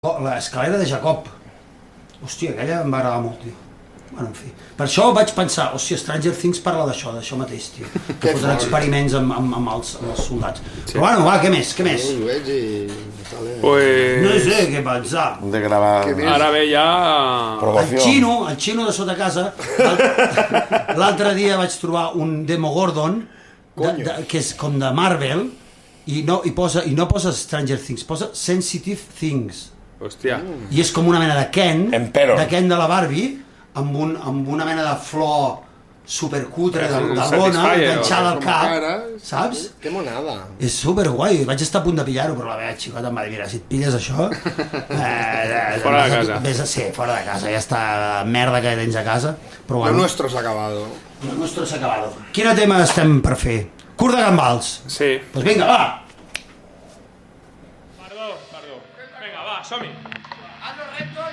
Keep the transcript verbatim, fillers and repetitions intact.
L'escalera de Jacob. Hòstia, aquella em va agradar molt, tio. Bueno, en fi. Per això vaig pensar, hòstia, Stranger Things parla d'això, d'això mateix, tio. Que posen experiments amb, amb, amb, els, amb els soldats. Sí. Però bueno, va, què més, què més? Ho veig i... Pues... No sé què pensar. De gravar... Ara ve ja... El xino, el xino de sota casa, l'altre dia vaig trobar un Demogorgon, de, de, que és com de Marvel, i no, i posa, i no posa Stranger Things, posa Sensitive Things. Hòstia. I és com una mena de Ken, Emperor. de Ken de la Barbie, amb, un, amb una mena de flor supercutre de, de lona enganxada al cap, saps? Que monada. És superguai, vaig estar a punt de pillar-ho, però la meva xicota em va dir, mira, si et pilles això... Eh, fora de casa. Vés a ser, fora de casa, ja està merda que tens a casa. Però Lo bueno, nuestro s'ha acabado. lo nuestro s'ha acabado. Quin tema estem per fer? Curt de gambals. Sí. Doncs pues vinga, va! Perdó, perdó. Vinga, va, som-hi. Haz los retos